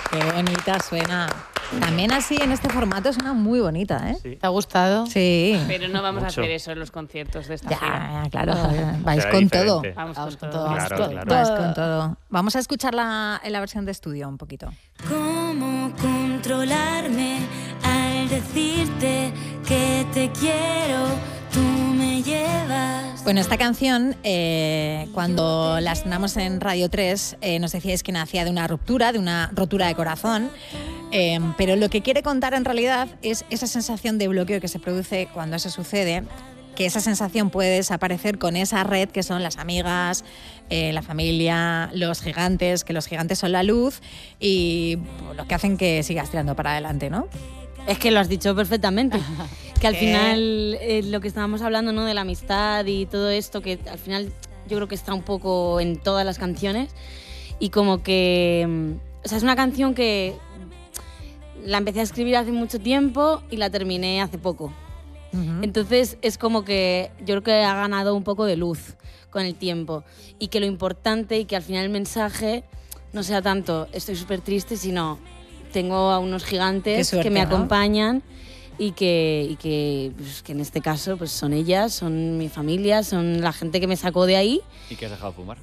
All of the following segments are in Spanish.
Qué bonita suena. También así en este formato suena muy bonita, ¿eh? Sí. ¿Te ha gustado? Sí. Pero no vamos Mucho. a hacer eso en los conciertos de esta gira. Ya, claro. Vais Será con diferente. todo. Vamos Vamos con con todo. todo. Claro, Vamos claro. Vais con todo. Vamos a escucharla en la versión de estudio un poquito. ¿Cómo controlarme al decirte que te quiero? Tú me llevas. Bueno, esta canción, cuando la estrenamos en Radio 3, nos decíais que nacía de una rotura de corazón, pero lo que quiere contar en realidad es esa sensación de bloqueo que se produce cuando eso sucede, que esa sensación puede desaparecer con esa red que son las amigas, la familia, los gigantes, que los gigantes son la luz y los que hacen que sigas tirando para adelante, ¿no? Es que lo has dicho perfectamente. Que al ¿Qué? final lo que estábamos hablando, ¿no? De la amistad y todo esto, que al final yo creo que está un poco en todas las canciones. Y como que... O sea, es una canción que la empecé a escribir hace mucho tiempo y la terminé hace poco. Entonces es como que yo creo que ha ganado un poco de luz con el tiempo. Y que lo importante y que al final el mensaje no sea tanto estoy súper triste, sino tengo a unos gigantes Qué suerte, que me ¿no? acompañan y que en este caso pues son ellas, son mi familia, son la gente que me sacó de ahí. ¿Y qué has dejado de fumar?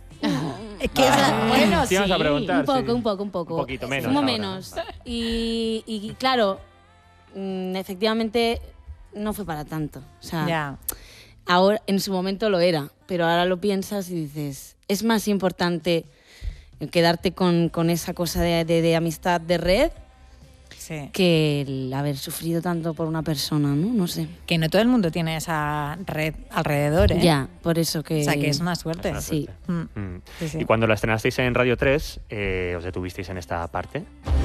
Bueno, Te ibas a preguntar, Un poco, sí. un poco. Un poquito menos Fumo ahora. menos. Y claro, efectivamente no fue para tanto. O sea, Ya. ahora, en su momento lo era, pero ahora lo piensas y dices, es más importante quedarte con esa cosa de amistad de red Sí. que el haber sufrido tanto por una persona, ¿no? No sé. Que no todo el mundo tiene esa red alrededor, ¿eh? Ya, por eso que... O sea, que es una suerte. Es una Sí. suerte. Mm. Sí, sí. Y cuando la estrenasteis en Radio 3, ¿os detuvisteis en esta parte?